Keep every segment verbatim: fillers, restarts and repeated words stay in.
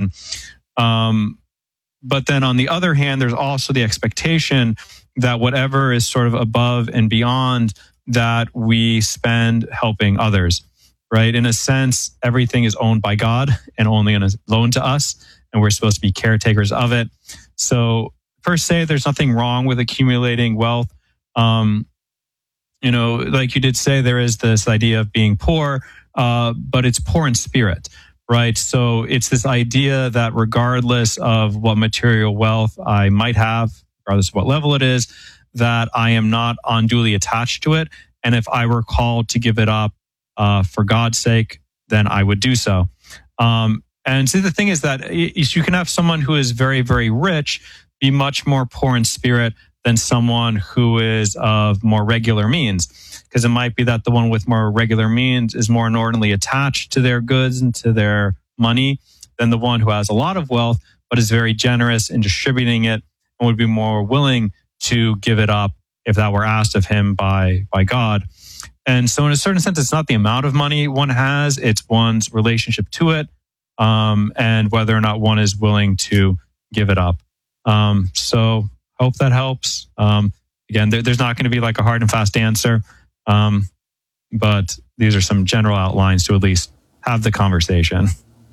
giving. Um, but then on the other hand, there's also the expectation that whatever is sort of above and beyond that we spend helping others, right? In a sense, everything is owned by God and only on a loan to us, and we're supposed to be caretakers of it. So per se, there's nothing wrong with accumulating wealth. Um, you know, like you did say, there is this idea of being poor, uh, but it's poor in spirit, right? So it's this idea that regardless of what material wealth I might have, regardless of what level it is, that I am not unduly attached to it. And if I were called to give it up uh, for God's sake, then I would do so. Um, and see, the thing is that you can have someone who is very, very rich be much more poor in spirit than someone who is of more regular means. Because it might be that the one with more regular means is more inordinately attached to their goods and to their money than the one who has a lot of wealth, but is very generous in distributing it and would be more willing to give it up if that were asked of him by, by God. And so in a certain sense, it's not the amount of money one has, it's one's relationship to it, um, and whether or not one is willing to give it up. Um, so hope that helps. Um, again, there, there's not going to be like a hard and fast answer, um, but these are some general outlines to at least have the conversation.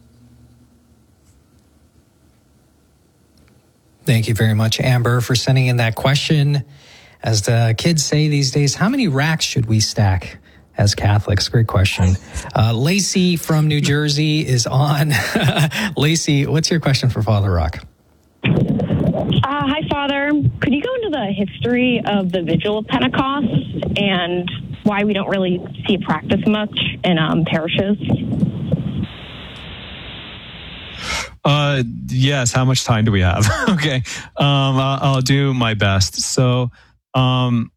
Thank you very much, Amber, for sending in that question. As the kids say these days, how many racks should we stack as Catholics? Great question. Uh, Lacey from New Jersey is on. Lacey, what's your question for Father Rock? Uh, hi, Father. Could you go into the history of the Vigil of Pentecost and why we don't really see it practiced much in um, parishes? Uh, yes. How much time do we have? Okay. Um, I'll, I'll do my best. So, um,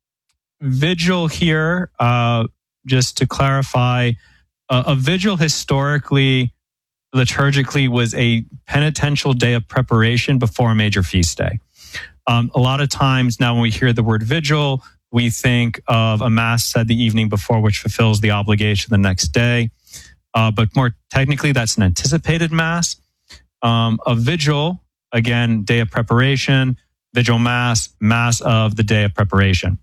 vigil here, uh, just to clarify, uh, a vigil historically, liturgically was a penitential day of preparation before a major feast day. Um, a lot of times now when we hear the word vigil, we think of a mass said the evening before, which fulfills the obligation the next day. Uh, but more technically, that's an anticipated mass. Um, a vigil, again, day of preparation, vigil mass, mass of the day of preparation.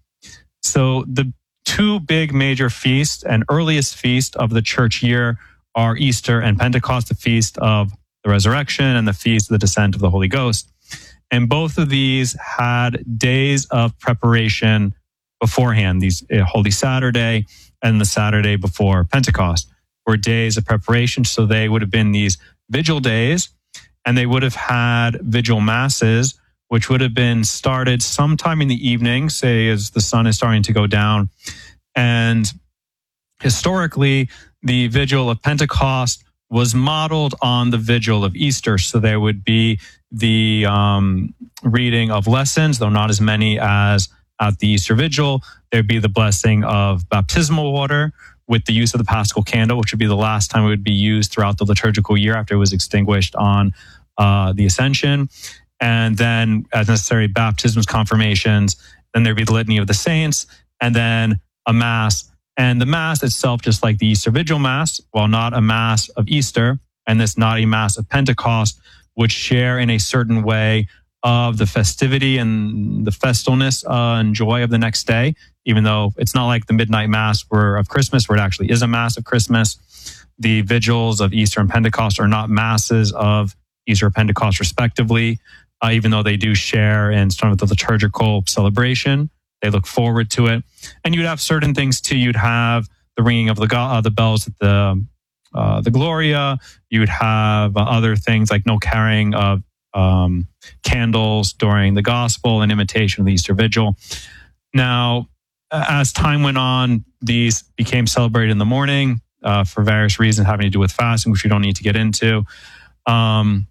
So the two big major feasts and earliest feast of the church year are Easter and Pentecost, the feast of the resurrection and the feast of the descent of the Holy Ghost. And both of these had days of preparation beforehand. These uh, Holy Saturday and the Saturday before Pentecost were days of preparation. So they would have been these vigil days. And they would have had vigil masses, which would have been started sometime in the evening, say as the sun is starting to go down. And historically, the vigil of Pentecost was modeled on the vigil of Easter. So there would be the um, reading of lessons, though not as many as at the Easter vigil. There'd be the blessing of baptismal water with the use of the Paschal candle, which would be the last time it would be used throughout the liturgical year after it was extinguished on uh, the Ascension. And then, as necessary, baptisms, confirmations. Then there'd be the Litany of the Saints, and then a Mass. And the Mass itself, just like the Easter Vigil Mass, while not a Mass of Easter, and this not a Mass of Pentecost, would share in a certain way of the festivity and the festalness uh, and joy of the next day, even though it's not like the midnight Mass where, of Christmas, where it actually is a Mass of Christmas. The vigils of Easter and Pentecost are not Masses of Easter or Pentecost, respectively, uh, even though they do share in some of the liturgical celebration. They look forward to it. And you'd have certain things too. You'd have the ringing of the, uh, the bells at the, uh, the Gloria. You'd have uh, other things like no carrying of um, candles during the Gospel in imitation of the Easter Vigil. Now, as time went on, these became celebrated in the morning uh, for various reasons having to do with fasting, which we don't need to get into. Um,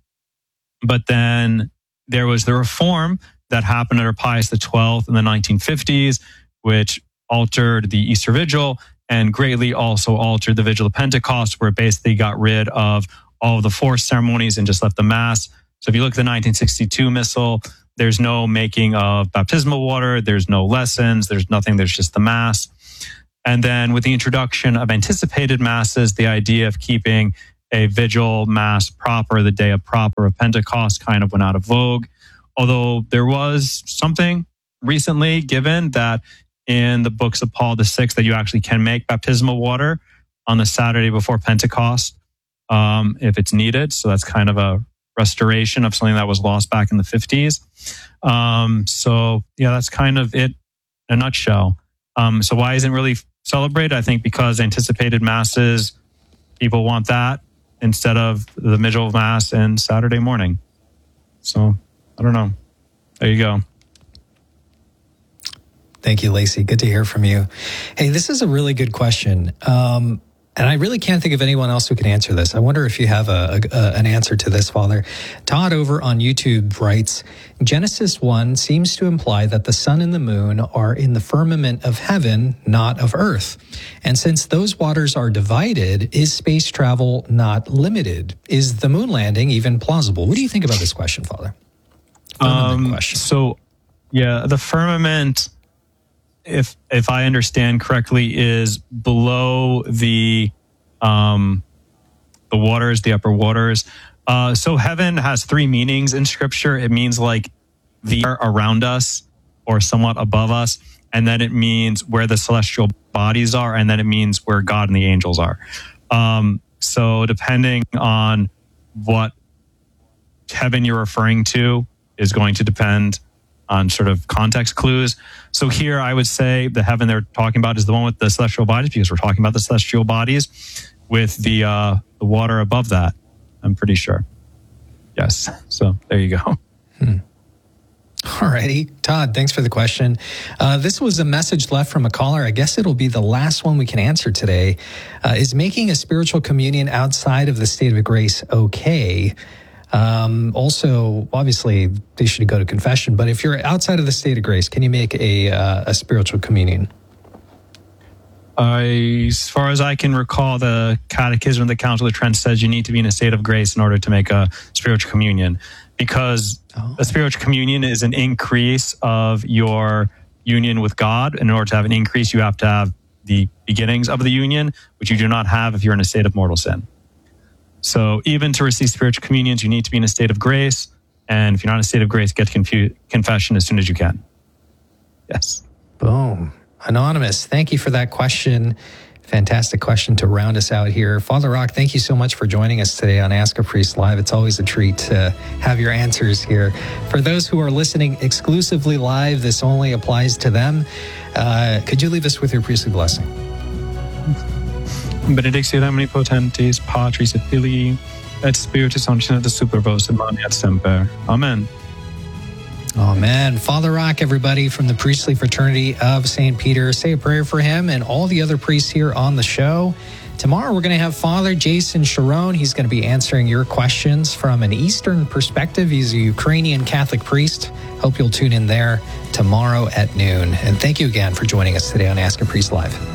but then there was the reform that happened under Pius the twelfth in the nineteen fifties, which altered the Easter Vigil and greatly also altered the Vigil of Pentecost, where it basically got rid of all of the forced ceremonies and just left the Mass. So if you look at the nineteen sixty-two Missal, there's no making of baptismal water, there's no lessons, there's nothing, there's just the Mass. And then with the introduction of anticipated Masses, the idea of keeping a vigil mass proper, the day of proper of Pentecost, kind of went out of vogue. Although there was something recently given that in the books of Paul the Sixth that you actually can make baptismal water on the Saturday before Pentecost um, if it's needed. So that's kind of a restoration of something that was lost back in the fifties. Um, so yeah, that's kind of it in a nutshell. Um, so why isn't it really celebrated? I think because anticipated masses, people want that instead of the vigil mass and Saturday morning. So I don't know. There you go. Thank you, Lacey. Good to hear from you. Hey, this is a really good question. Um, and I really can't think of anyone else who can answer this. I wonder if you have a, a, a, an answer to this, Father. Todd over on YouTube writes, Genesis one seems to imply that the sun and the moon are in the firmament of heaven, not of earth. And since those waters are divided, is space travel not limited? Is the moon landing even plausible? What do you think about this question, Father? Um, question. So, yeah, the firmament, if if I understand correctly, is below the um, the waters, the upper waters. Uh, so heaven has three meanings in Scripture. It means like the air around us or somewhat above us, and then it means where the celestial bodies are, and then it means where God and the angels are. Um, so depending on what heaven you're referring to is going to depend on sort of context clues. So here I would say the heaven they're talking about is the one with the celestial bodies, because we're talking about the celestial bodies with the uh, the water above that, I'm pretty sure. Yes. So there you go. Hmm. All righty. Todd, thanks for the question. Uh, this was a message left from a caller. I guess it'll be the last one we can answer today. Uh, is making a spiritual communion outside of the state of grace okay? Um, also, obviously, they should go to confession. But if you're outside of the state of grace, can you make a uh, a spiritual communion? Uh, as far as I can recall, the Catechism of the Council of Trent says you need to be in a state of grace in order to make a spiritual communion, because oh. a spiritual communion is an increase of your union with God. In order to have an increase, you have to have the beginnings of the union, which you do not have if you're in a state of mortal sin. So even to receive spiritual communions, you need to be in a state of grace. And if you're not in a state of grace, get to confu- confession as soon as you can. Yes. Boom. Anonymous, thank you for that question. Fantastic question to round us out here. Father Rock, thank you so much for joining us today on Ask a Priest Live. It's always a treat to have your answers here. For those who are listening exclusively live, this only applies to them. Uh, could you leave us with your priestly blessing? Benedictio Domini Potentis, Patris et Filii, et Spiritus Sancti, et Supervos, et Mani et Semper. Amen. Amen. Father Rock, everybody from the priestly fraternity of Saint Peter, say a prayer for him and all the other priests here on the show. Tomorrow we're going to have Father Jason Sharon. He's going to be answering your questions from an Eastern perspective. He's a Ukrainian Catholic priest. Hope you'll tune in there tomorrow at noon. And thank you again for joining us today on Ask a Priest Live.